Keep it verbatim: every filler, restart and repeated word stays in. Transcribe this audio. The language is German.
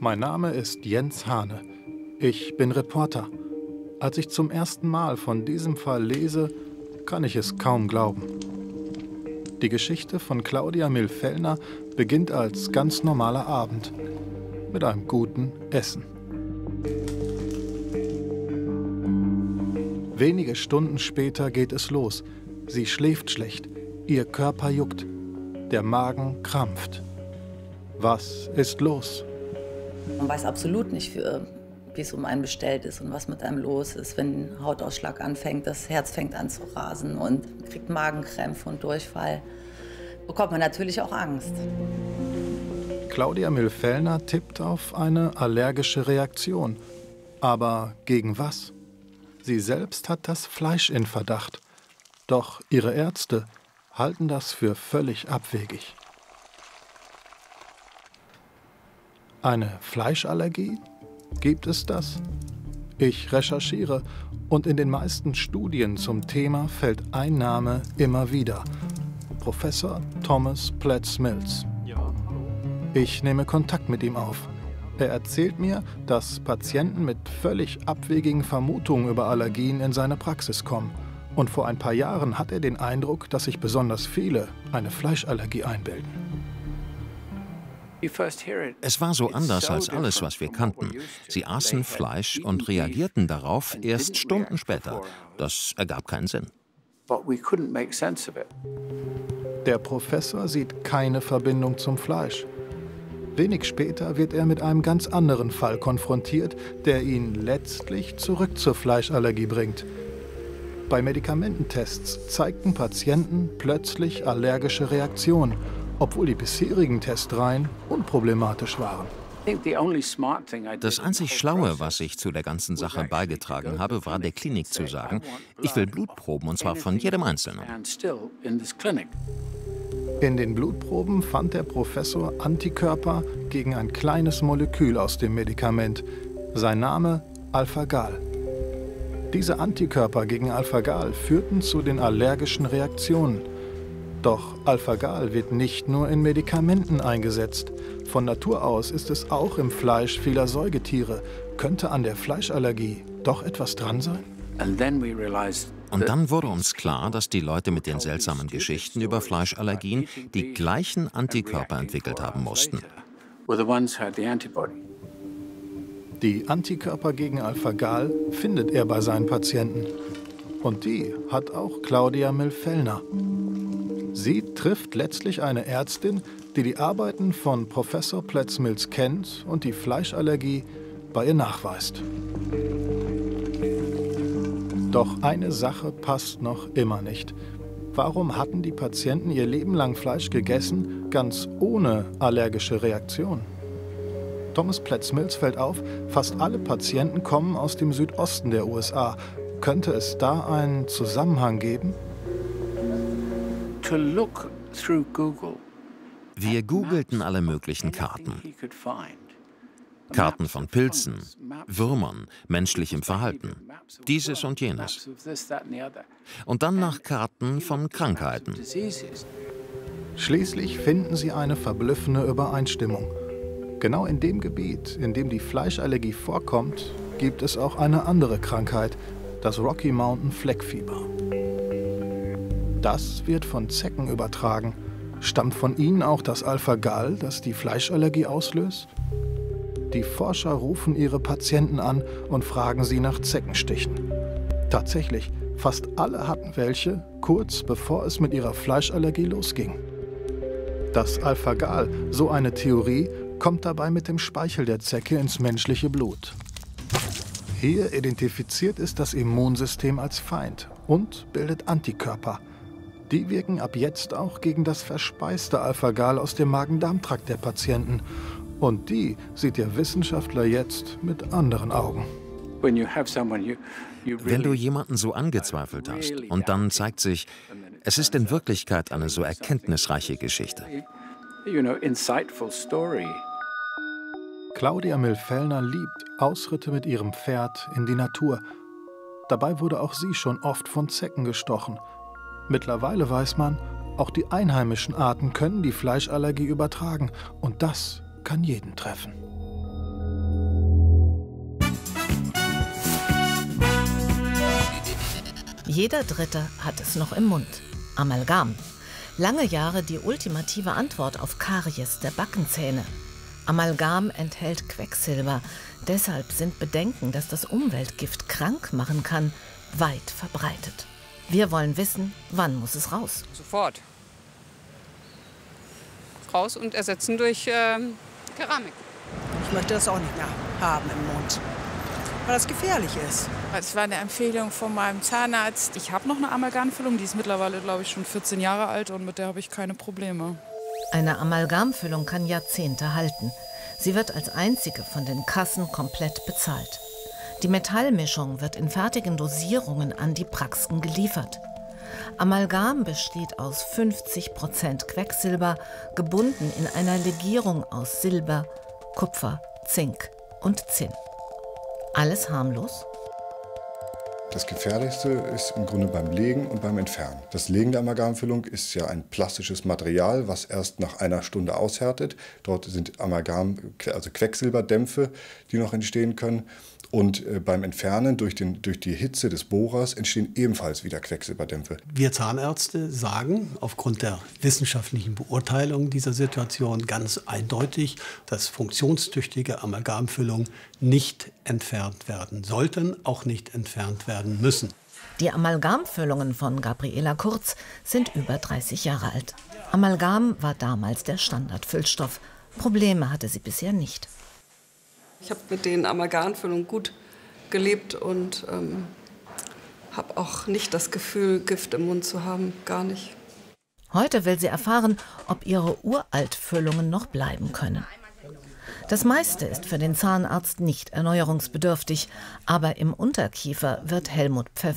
Mein Name ist Jens Hane. Ich bin Reporter. Als ich zum ersten Mal von diesem Fall lese, kann ich es kaum glauben. Die Geschichte von Claudia Mills-Fellner beginnt als ganz normaler Abend mit einem guten Essen. Wenige Stunden später geht es los. Sie schläft schlecht, ihr Körper juckt, der Magen krampft. Was ist los? Man weiß absolut nicht, wie es um einen bestellt ist und was mit einem los ist, wenn ein Hautausschlag anfängt, das Herz fängt an zu rasen und man kriegt Magenkrämpfe und Durchfall. Bekommt man natürlich auch Angst. Claudia Mills-Fellner tippt auf eine allergische Reaktion. Aber gegen was? Sie selbst hat das Fleisch in Verdacht. Doch ihre Ärzte halten das für völlig abwegig. Eine Fleischallergie? Gibt es das? Ich recherchiere und in den meisten Studien zum Thema fällt ein Name immer wieder. Professor Thomas Platts-Mills. Ich nehme Kontakt mit ihm auf. Er erzählt mir, dass Patienten mit völlig abwegigen Vermutungen über Allergien in seine Praxis kommen. Und vor ein paar Jahren hat er den Eindruck, dass sich besonders viele eine Fleischallergie einbilden. Es war so anders als alles, was wir kannten. Sie aßen Fleisch und reagierten darauf erst Stunden später. Das ergab keinen Sinn. Der Professor sieht keine Verbindung zum Fleisch. Wenig später wird er mit einem ganz anderen Fall konfrontiert, der ihn letztlich zurück zur Fleischallergie bringt. Bei Medikamententests zeigten Patienten plötzlich allergische Reaktionen, obwohl die bisherigen Testreihen unproblematisch waren. Das einzig Schlaue, was ich zu der ganzen Sache beigetragen habe, war der Klinik zu sagen, ich will Blutproben, und zwar von jedem Einzelnen. In den Blutproben fand der Professor Antikörper gegen ein kleines Molekül aus dem Medikament. Sein Name Alpha-Gal. Diese Antikörper gegen Alpha-Gal führten zu den allergischen Reaktionen. Doch Alpha-Gal wird nicht nur in Medikamenten eingesetzt. Von Natur aus ist es auch im Fleisch vieler Säugetiere. Könnte an der Fleischallergie doch etwas dran sein? Und dann wurde uns klar, dass die Leute mit den seltsamen Geschichten über Fleischallergien die gleichen Antikörper entwickelt haben mussten. Die Antikörper gegen Alpha-Gal findet er bei seinen Patienten. Und die hat auch Claudia Mills-Fellner. Sie trifft letztlich eine Ärztin, die die Arbeiten von Professor Platts-Mills kennt und die Fleischallergie bei ihr nachweist. Doch eine Sache passt noch immer nicht. Warum hatten die Patienten ihr Leben lang Fleisch gegessen, ganz ohne allergische Reaktion? Thomas Platts-Mills fällt auf, fast alle Patienten kommen aus dem Südosten der U S A. Könnte es da einen Zusammenhang geben? Wir googelten alle möglichen Karten. Karten von Pilzen, Würmern, menschlichem Verhalten, dieses und jenes. Und dann nach Karten von Krankheiten. Schließlich finden sie eine verblüffende Übereinstimmung. Genau in dem Gebiet, in dem die Fleischallergie vorkommt, gibt es auch eine andere Krankheit, das Rocky Mountain Fleckfieber. Das wird von Zecken übertragen. Stammt von ihnen auch das Alpha-Gal, das die Fleischallergie auslöst? Die Forscher rufen ihre Patienten an und fragen sie nach Zeckenstichen. Tatsächlich, fast alle hatten welche, kurz bevor es mit ihrer Fleischallergie losging. Das Alpha-Gal, so eine Theorie, kommt dabei mit dem Speichel der Zecke ins menschliche Blut. Hier identifiziert es das Immunsystem als Feind und bildet Antikörper. Die wirken ab jetzt auch gegen das verspeiste Alpha-Gal aus dem Magen-Darm-Trakt der Patienten. Und die sieht der Wissenschaftler jetzt mit anderen Augen. Wenn du jemanden so angezweifelt hast und dann zeigt sich, es ist in Wirklichkeit eine so erkenntnisreiche Geschichte. Claudia Mills-Fellner liebt Ausritte mit ihrem Pferd in die Natur. Dabei wurde auch sie schon oft von Zecken gestochen. Mittlerweile weiß man, auch die einheimischen Arten können die Fleischallergie übertragen. Und das kann jeden treffen. Jeder Dritte hat es noch im Mund. Amalgam. Lange Jahre die ultimative Antwort auf Karies der Backenzähne. Amalgam enthält Quecksilber. Deshalb sind Bedenken, dass das Umweltgift krank machen kann, weit verbreitet. Wir wollen wissen, wann muss es raus? Sofort. Raus und ersetzen durch äh, Keramik. Ich möchte das auch nicht mehr haben im Mund, weil das gefährlich ist. Es war eine Empfehlung von meinem Zahnarzt. Ich habe noch eine Amalgamfüllung, die ist mittlerweile, glaube ich, schon vierzehn Jahre alt und mit der habe ich keine Probleme. Eine Amalgamfüllung kann Jahrzehnte halten. Sie wird als einzige von den Kassen komplett bezahlt. Die Metallmischung wird in fertigen Dosierungen an die Praxen geliefert. Amalgam besteht aus fünfzig Prozent Quecksilber, gebunden in einer Legierung aus Silber, Kupfer, Zink und Zinn. Alles harmlos? Das Gefährlichste ist im Grunde beim Legen und beim Entfernen. Das Legen der Amalgamfüllung ist ja ein plastisches Material, was erst nach einer Stunde aushärtet. Dort sind Amalgam, also Quecksilberdämpfe, die noch entstehen können. Und äh, beim Entfernen durch, den, durch die Hitze des Bohrers entstehen ebenfalls wieder Quecksilberdämpfe. Wir Zahnärzte sagen aufgrund der wissenschaftlichen Beurteilung dieser Situation ganz eindeutig, dass funktionstüchtige Amalgamfüllungen nicht entfernt werden sollten, auch nicht entfernt werden müssen. Die Amalgamfüllungen von Gabriela Kurz sind über dreißig Jahre alt. Amalgam war damals der Standardfüllstoff. Probleme hatte sie bisher nicht. Ich habe mit den Amalgamfüllungen gut gelebt und ähm, habe auch nicht das Gefühl, Gift im Mund zu haben, gar nicht. Heute will sie erfahren, ob ihre Uraltfüllungen noch bleiben können. Das meiste ist für den Zahnarzt nicht erneuerungsbedürftig, aber im Unterkiefer wird Helmut Pfeffer